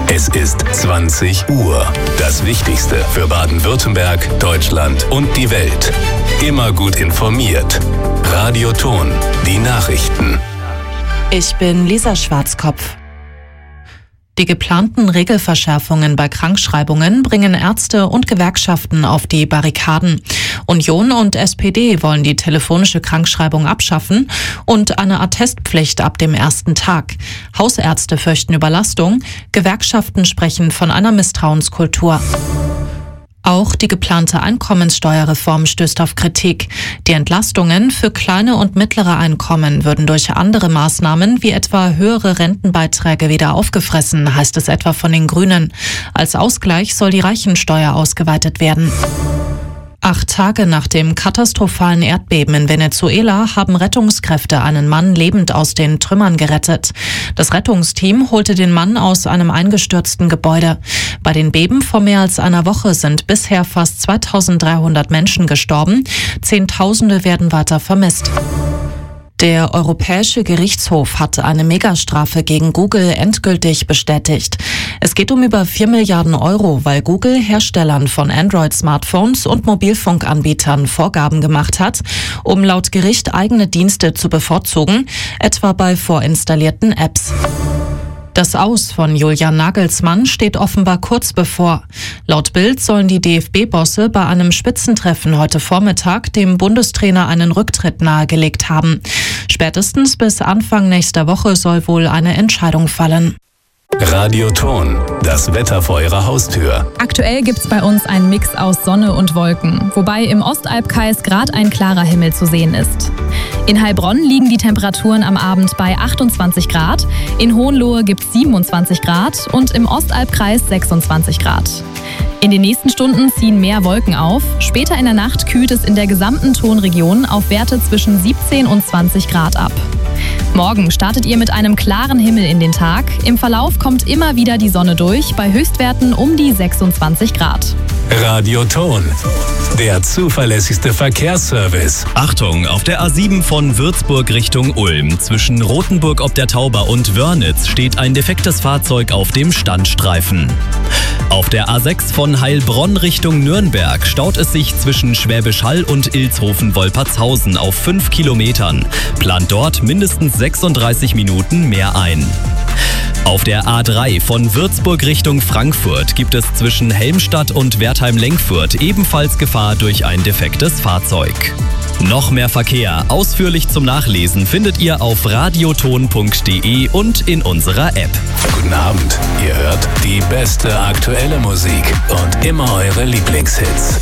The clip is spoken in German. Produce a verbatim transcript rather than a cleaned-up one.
Es ist zwanzig Uhr. Das Wichtigste für Baden-Württemberg, Deutschland und die Welt. Immer gut informiert. Radio Ton, die Nachrichten. Ich bin Lisa Schwarzkopf. Die geplanten Regelverschärfungen bei Krankschreibungen bringen Ärzte und Gewerkschaften auf die Barrikaden. Union und S P D wollen die telefonische Krankschreibung abschaffen und eine Attestpflicht ab dem ersten Tag. Hausärzte fürchten Überlastung, Gewerkschaften sprechen von einer Misstrauenskultur. Auch die geplante Einkommenssteuerreform stößt auf Kritik. Die Entlastungen für kleine und mittlere Einkommen würden durch andere Maßnahmen wie etwa höhere Rentenbeiträge wieder aufgefressen, heißt es etwa von den Grünen. Als Ausgleich soll die Reichensteuer ausgeweitet werden. Acht Tage nach dem katastrophalen Erdbeben in Venezuela haben Rettungskräfte einen Mann lebend aus den Trümmern gerettet. Das Rettungsteam holte den Mann aus einem eingestürzten Gebäude. Bei den Beben vor mehr als einer Woche sind bisher fast zweitausenddreihundert Menschen gestorben. Zehntausende werden weiter vermisst. Der Europäische Gerichtshof hat eine Megastrafe gegen Google endgültig bestätigt. Es geht um über vier Milliarden Euro, weil Google Herstellern von Android-Smartphones und Mobilfunkanbietern Vorgaben gemacht hat, um laut Gericht eigene Dienste zu bevorzugen, etwa bei vorinstallierten Apps. Das Aus von Julian Nagelsmann steht offenbar kurz bevor. Laut Bild sollen die D F B-Bosse bei einem Spitzentreffen heute Vormittag dem Bundestrainer einen Rücktritt nahegelegt haben. Spätestens bis Anfang nächster Woche soll wohl eine Entscheidung fallen. Radio Ton, das Wetter vor Ihrer Haustür. Aktuell gibt's bei uns einen Mix aus Sonne und Wolken, wobei im Ostalbkreis gerade ein klarer Himmel zu sehen ist. In Heilbronn liegen die Temperaturen am Abend bei achtundzwanzig Grad, in Hohenlohe gibt's siebenundzwanzig Grad und im Ostalbkreis sechsundzwanzig Grad. In den nächsten Stunden ziehen mehr Wolken auf. Später in der Nacht kühlt es in der gesamten Tonregion auf Werte zwischen siebzehn und zwanzig Grad ab. Morgen startet ihr mit einem klaren Himmel in den Tag. Im Verlauf kommt immer wieder die Sonne durch, bei Höchstwerten um die sechsundzwanzig Grad. Radio Ton, der zuverlässigste Verkehrsservice. Achtung, auf der A sieben von Würzburg Richtung Ulm zwischen Rothenburg ob der Tauber und Wörnitz steht ein defektes Fahrzeug auf dem Standstreifen. Auf der A sechs von Heilbronn Richtung Nürnberg staut es sich zwischen Schwäbisch Hall und Ilshofen-Wolpertshausen auf fünf Kilometern. Plant dort mindestens sechsunddreißig Minuten mehr ein. Auf der A drei von Würzburg Richtung Frankfurt gibt es zwischen Helmstadt und Wertheim-Lenkfurt ebenfalls Gefahr durch ein defektes Fahrzeug. Noch mehr Verkehr, ausführlich zum Nachlesen, findet ihr auf radioton punkt de und in unserer App. Guten Abend, ihr hört die beste aktuelle Musik und immer eure Lieblingshits.